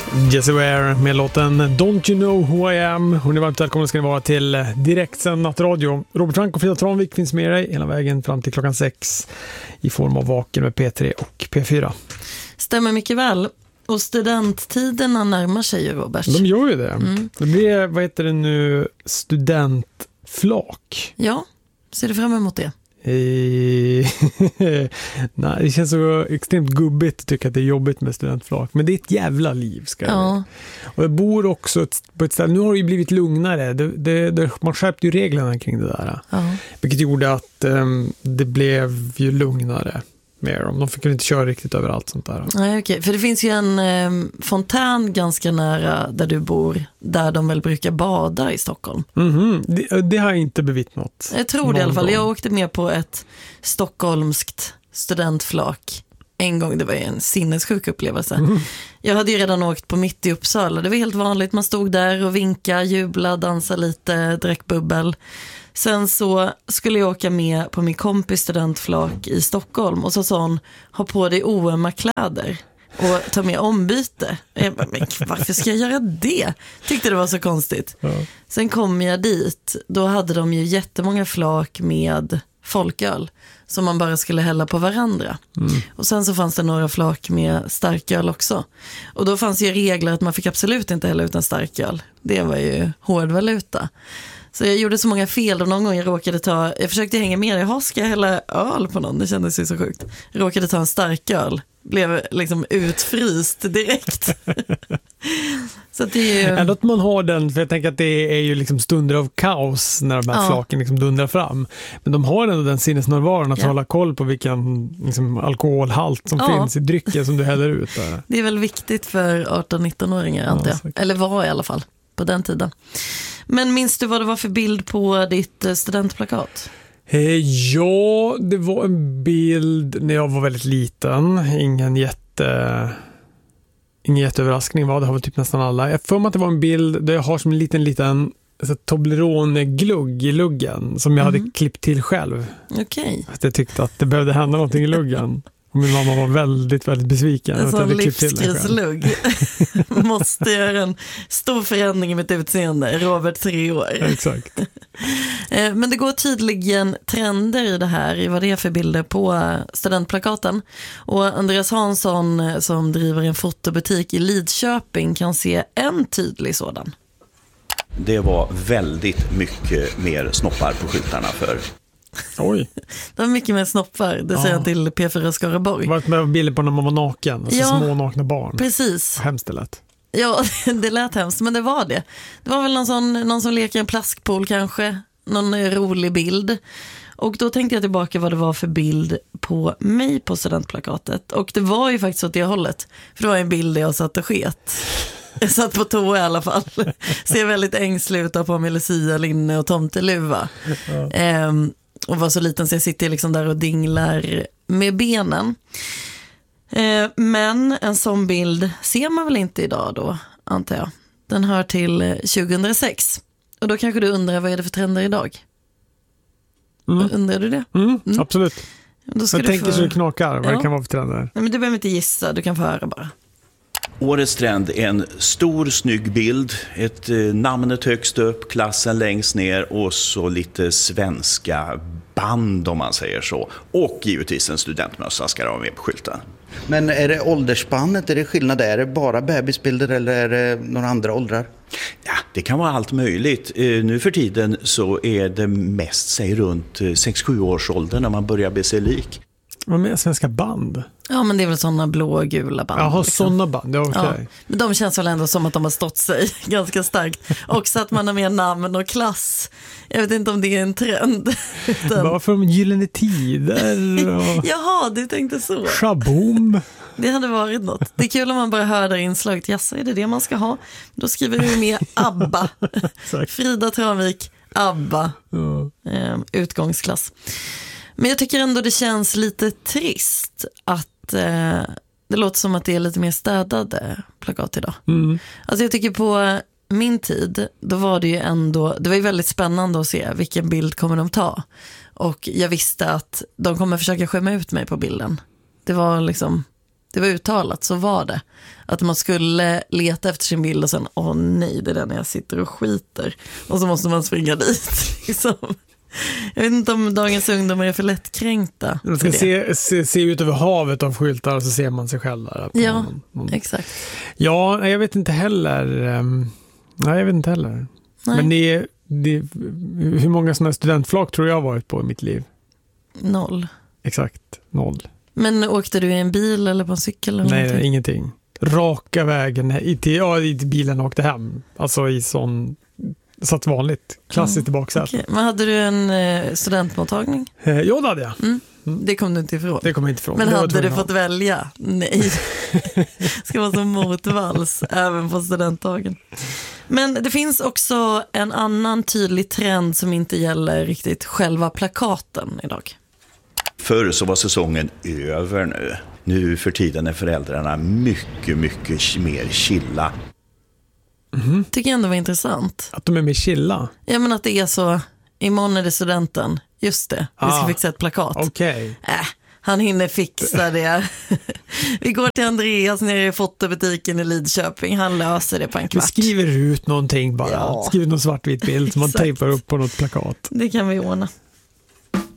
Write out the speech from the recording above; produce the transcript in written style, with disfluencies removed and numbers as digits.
Jessie Ware med låten Don't You Know Who I Am. Hon är varmt välkomna ska ni vara till direktsänd nattradio. Robert Frank och Frida Tranvik finns med dig hela vägen fram till klockan 6 i form av Vaken med P3 och P4. Stämmer mycket väl. Och studenttiderna närmar sig ju, Robert. De gör ju det. Det blir, vad heter det nu, studentflak. Ja, ser du fram emot det? Nej, det känns så extremt gubbigt att tycka att det är jobbigt med studentflak. Men det är ett jävla liv, ska jag. Och jag bor också på ett ställe. Nu har det ju blivit lugnare. Man skärpte ju reglerna kring det där. Vilket gjorde att det blev ju lugnare med dem. De fick ju inte köra riktigt överallt sånt där. Nej, okej. För det finns ju en fontän ganska nära där du bor, där de väl brukar bada i Stockholm. Det har jag inte bevittnat. Jag tror det i alla fall. Jag åkte med på ett stockholmskt studentflak en gång. Det var ju en sinnessjuk upplevelse. Jag hade ju redan åkt på Mitt i Uppsala. Det var helt vanligt. Man stod där och vinkade, jublade, dansade lite, drack bubbel. Sen så skulle jag åka med på min kompis studentflak i Stockholm och så sa hon, ha på dig oömma kläder och ta med ombyte. Jag bara, men varför ska jag göra det? Tyckte det var så konstigt. Sen kom jag dit, då hade de ju jättemånga flak med folköl som man bara skulle hälla på varandra. Och sen så fanns det några flak med starköl också. Och då fanns ju regler att man fick absolut inte hälla ut en starköl. Det var ju hård valuta. Så jag gjorde så många fel och någon gång jag försökte hänga med. Jaha, ska jag hälla öl på någon? Det kändes ju så sjukt. Jag råkade ta en starköl. Blev liksom utfryst direkt. Så det är ju... Ändå att man har den, för jag tänker att det är ju liksom stunder av kaos när de här flaken liksom dundrar fram. Men de har ändå den sinnesnärvaron att hålla koll på vilken liksom alkoholhalt som finns i drycken som du häller ut. Där. Det är väl viktigt för 18-19-åringar antar jag. Eller var i alla fall på den tiden. Men minns du vad det var för bild på ditt studentplakat? Ja, det var en bild när jag var väldigt liten. Ingen jätteöverraskning var det, har väl typ nästan alla. Jag får mig att det var en bild där jag har som en liten Toblerone-glugg i luggen som jag hade klippt till själv. Okej. Att jag tyckte att det behövde hända någonting i luggen. Och min mamma var väldigt, väldigt besviken. En sån livskrislugg. Måste göra en stor förändring i mitt utseende. Robert 3 år. Exakt. Men det går tydligen trender i det här. I vad det är för bilder på studentplakaten. Och Andreas Hansson som driver en fotobutik i Lidköping kan se en tydlig sådan. Det var väldigt mycket mer snoppar på skyltarna för. Oj. Det var mycket mer snoppar, det säger jag till P4 Skaraborg. Varit med bilder på när man var naken, alltså små nakna barn. Precis. Hemskt det lät. Ja, det lät hemskt, men det var det. Det var väl någon som leker en plaskpool kanske, någon rolig bild. Och då tänkte jag tillbaka vad det var för bild på mig på studentplakatet. Och det var ju faktiskt åt det hållet, för det var en bild där jag satt och sket. Jag satt på toa i alla fall. Ser väldigt ängslig ut på med Lucia, linne och tomteluva. Och var så liten så jag sitter liksom där och dinglar med benen. Men en sån bild ser man väl inte idag då, antar jag. Den hör till 2006. Och då kanske du undrar, vad är det för trender idag? Undrar du det? Absolut. Då ska jag tänker så det knakar, vad det kan vara för trender. Nej, men du behöver inte gissa, du kan få höra bara. Årets trend är en stor snygg bild, ett namnet högst upp, klassen längst ner och så lite svenska band om man säger så. Och givetvis en studentmössa ska det vara med på skylten. Men är det åldersspannet, är det skillnad? Är det bara bebisbilder eller är det några andra åldrar? Ja, det kan vara allt möjligt. Nu för tiden så är det mest säg runt 6-7 års ålder när man börjar bli sig lik. Vad med svenska band? Ja, men det är väl sådana blå och gula band. Jaha, liksom. Sådana band, ja, okej. Ja, men de känns väl ändå som att de har stått sig ganska starkt. Också att man har med namn och klass. Jag vet inte om det är en trend. Varför om Gyllene Tider? Och... Jaha, du tänkte så. Shaboom. Det hade varit något. Det är kul om man bara hör där inslaget. Jaså, är det man ska ha? Då skriver vi med ABBA. Frida Tranvik, ABBA. Utgångsklass. Men jag tycker ändå det känns lite trist att det låter som att det är lite mer städade plakat idag. Alltså jag tycker på min tid, då var det ju ändå, det var ju väldigt spännande att se vilken bild kommer de ta. Och jag visste att de kommer försöka skämma ut mig på bilden. Det var liksom, det var uttalat, så var det. Att man skulle leta efter sin bild och sen, nej, det är den jag sitter och skiter. Och så måste man springa dit. Liksom. Jag vet inte om dagens ungdomar är för lättkränkta. Man ska se ut över havet av skyltar och så ser man sig själv där. Ja, exakt. Ja, jag vet inte heller. Nej. Men hur många sådana studentflak tror jag har varit på i mitt liv? 0. Exakt, 0. Men åkte du i en bil eller på en cykel? Eller Nej, ingenting. Raka vägen i bilen och åkte hem. Alltså i sån... Satt vanligt, klassiskt i baksätet. Okay. Men hade du en studentmottagning? Ja, det hade jag. Det kom du inte ifrån? Det kom inte ifrån. Men hade du fått välja? Nej. Ska vara som motvalls även på studentdagen. Men det finns också en annan tydlig trend som inte gäller riktigt själva plakaten idag. Förr så var säsongen över nu. Nu för tiden är föräldrarna mycket, mycket mer chilla. Tycker jag ändå var intressant. Att de är mer chilla? Ja, men att det är så, imorgon är det studenten. Just det, vi ska fixa ett plakat. Okej. Han hinner fixa det. Vi går till Andreas nere i fotobutiken i Lidköping. Han löser det på en kvart. Vi skriver ut någonting bara. Skriver någon svartvit bild som man tejpar upp på något plakat. Det kan vi ordna.